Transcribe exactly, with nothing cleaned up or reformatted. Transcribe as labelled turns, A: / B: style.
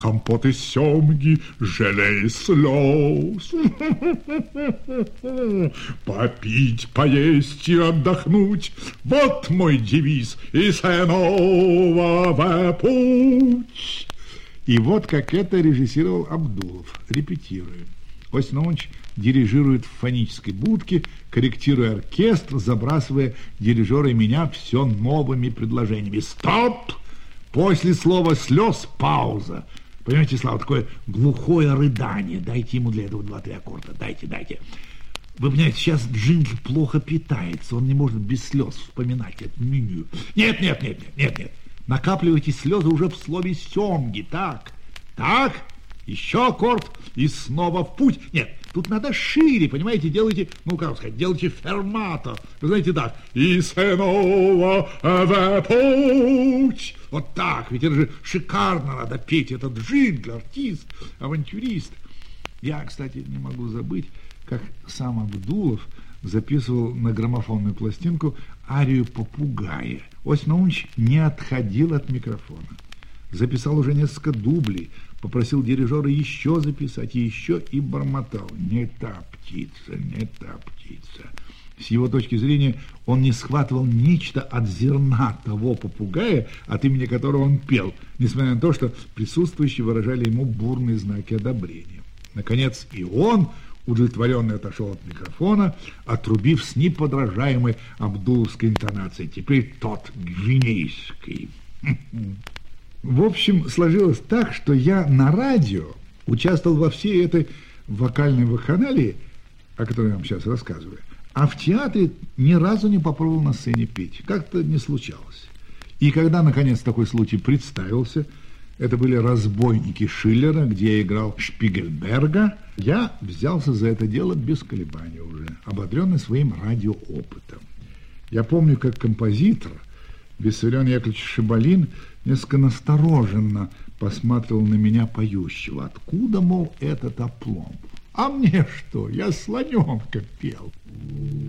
A: Компот из семги, желе из слез. Попить, поесть и отдохнуть — вот мой девиз из нового путь. И вот как это режиссировал Абдулов, репетируя. Осип Наумович дирижирует в фонической будке, корректируя оркестр, забрасывая дирижера и меня все новыми предложениями. Стоп! После слова «слез» пауза. Понимаете, Слава, такое глухое рыдание. Дайте ему для этого два-три аккорда. Дайте, дайте. Вы понимаете, сейчас джингл плохо питается. Он не может без слез вспоминать это меню. Нет, нет, нет, нет, нет, нет. Накапливайте слезы уже в слове «семги». Так, так. Еще аккорд и снова в путь. Нет, тут надо шире, понимаете, делайте, ну, как сказать, делайте фермато. Вы знаете, так. И снова в путь. Вот так, ведь это же шикарно надо петь. Этот джингл, артист, авантюрист. Я, кстати, не могу забыть, как сам Абдулов записывал на граммофонную пластинку арию «Попугая». Осип Наумович не отходил от микрофона. Записал уже несколько дублей, попросил дирижера еще записать, и еще, и бормотал. Не та птица, не та птица. С его точки зрения, он не схватывал нечто от зерна того попугая, от имени которого он пел, несмотря на то, что присутствующие выражали ему бурные знаки одобрения. Наконец, и он, удовлетворенный, отошел от микрофона, отрубив с неподражаемой абдуловской интонацией. Теперь тот гвинейский. В общем, сложилось так, что я на радио участвовал во всей этой вокальной вакханалии, о которой я вам сейчас рассказываю, а в театре ни разу не попробовал на сцене петь. Как-то не случалось. И когда, наконец, такой случай представился, это были «Разбойники» Шиллера, где я играл Шпигельберга, я взялся за это дело без колебания уже, ободренный своим радиоопытом. Я помню, как композитор Виссарион Яковлевич Шибалин несколько настороженно посматривал на меня поющего. Откуда, мол, этот опломб? А мне что? Я слоненка пел.